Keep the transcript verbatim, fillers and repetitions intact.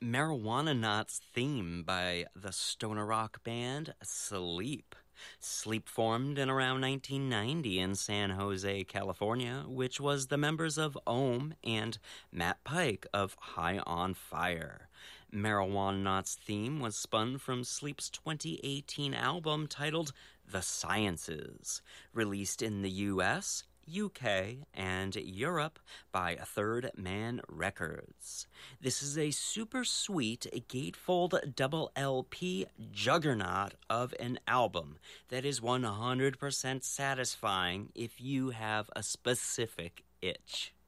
Marijuana Knots theme by the stoner rock band Sleep. Sleep formed in around nineteen ninety in San Jose, California, which was the members of Ohm and Matt Pike of High on Fire. Marijuana Knots theme was spun from Sleep's twenty eighteen album titled The Sciences, released in the U S, U K, and Europe by Third Man Records. This is a super sweet gatefold double L P juggernaut of an album that is one hundred percent satisfying if you have a specific itch.